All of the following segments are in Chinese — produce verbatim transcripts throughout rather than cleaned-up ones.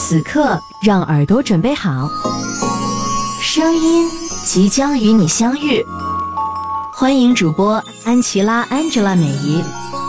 此刻让耳朵准备好，声音即将与你相遇。欢迎主播安琪拉 Angela 美仪。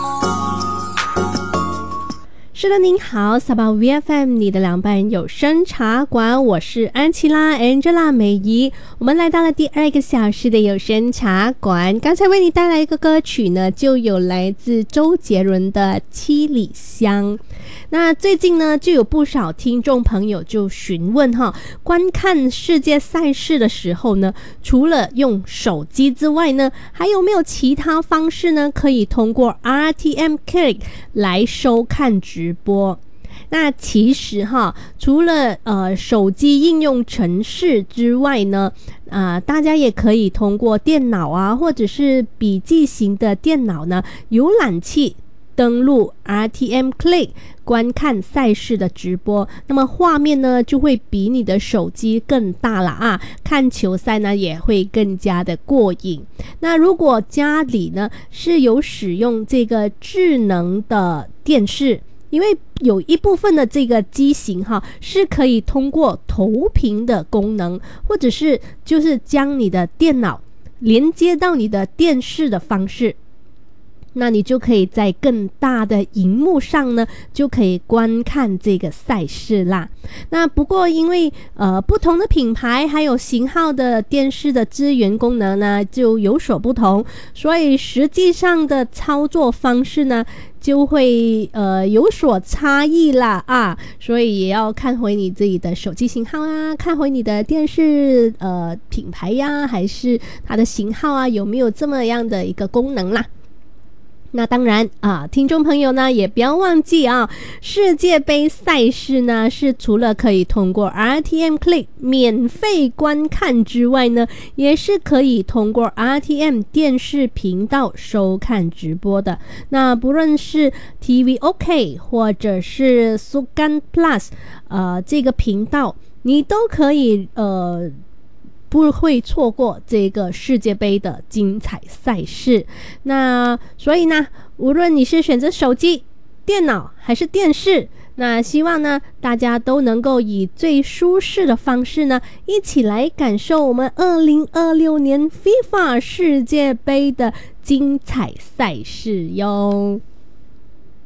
是的，您好，萨巴 V F M 你的两百人有声茶馆，我是安琪拉 Angela 美仪。我们来到了第二个小时的有声茶馆，刚才为你带来一个歌曲呢，就有来自周杰伦的《七里香》。那最近呢，就有不少听众朋友就询问哈，观看世界赛事的时候呢，除了用手机之外呢，还有没有其他方式呢，可以通过 R T M Click 来收看直播？那其实哈，除了呃手机应用程式之外呢，啊、呃，大家也可以通过电脑啊，或者是笔记型的电脑呢，浏览器登录 R T M Click 观看赛事的直播，那么画面呢就会比你的手机更大了啊，看球赛呢也会更加的过瘾。那如果家里呢是有使用这个智能的电视，因为有一部分的这个机型哈是可以通过投屏的功能，或者是就是将你的电脑连接到你的电视的方式，那你就可以在更大的荧幕上呢，就可以观看这个赛事啦。那不过因为呃不同的品牌还有型号的电视的支援功能呢就有所不同，所以实际上的操作方式呢就会呃有所差异啦啊，所以也要看回你自己的手机型号啊，看回你的电视呃品牌呀，还是它的型号啊，有没有这么样的一个功能啦。那当然啊，听众朋友呢也不要忘记啊，世界杯赛事呢是除了可以通过 R T M Click 免费观看之外呢，也是可以通过 R T M 电视频道收看直播的。那不论是 T V OK 或者是 Sukan Plus 呃这个频道，你都可以呃不会错过这个世界杯的精彩赛事。那所以呢，无论你是选择手机、电脑还是电视，那希望呢大家都能够以最舒适的方式呢，一起来感受我们二零二六年 FIFA 世界杯的精彩赛事哟。